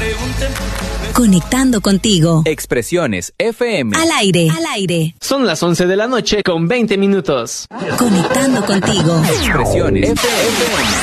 Conectando contigo. Expresiones FM. Al aire. Al aire. Son las 11 de la noche con 20 minutos. Conectando contigo. Expresiones FM.